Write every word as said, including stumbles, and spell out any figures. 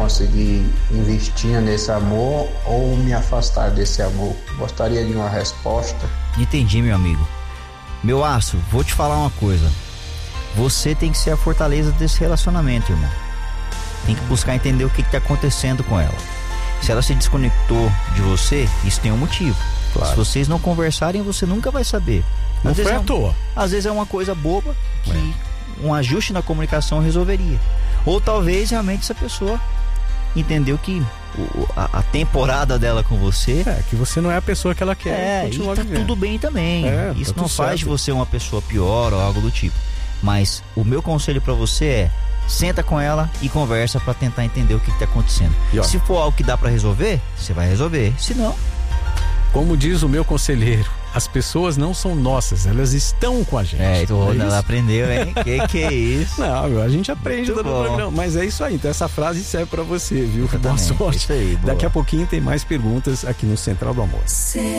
conseguir investir nesse amor ou me afastar desse amor? Gostaria de uma resposta. Entendi, meu amigo. Meu aço, vou te falar uma coisa. Você tem que ser a fortaleza desse relacionamento, irmão. Tem que buscar entender o que está acontecendo com ela. Se ela se desconectou de você, isso tem um motivo. Claro. Se vocês não conversarem, você nunca vai saber. Às não vezes foi é à um, toa. Às vezes é uma coisa boba que é. um ajuste na comunicação resolveria. Ou talvez realmente essa pessoa entendeu que o, a, a temporada dela com você... É, que você não é a pessoa que ela quer. É, e tá vivendo. Tudo bem também. É, isso tá não faz certo. de você uma pessoa pior ou algo do tipo. Mas o meu conselho pra você é: senta com ela e conversa pra tentar entender o que, que tá acontecendo. E, se for algo que dá pra resolver, você vai resolver. Se não... Como diz o meu conselheiro, as pessoas não são nossas, elas estão com a gente. É, então, é ela aprendeu, hein? que que é isso? Não, a gente aprende Muito no bom. programa. Mas é isso aí, então essa frase serve pra você, viu? Exatamente. Boa sorte. Isso aí, boa. Daqui a pouquinho tem mais perguntas aqui no Central do Amor.